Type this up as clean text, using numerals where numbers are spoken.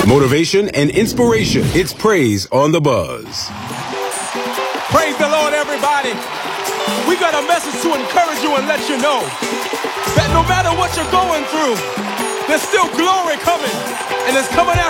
Motivation and inspiration. It's Praise on the Buzz. Praise the Lord, everybody. We got a message to encourage you and let you know that no matter what you're going through, there's still glory coming, and it's coming after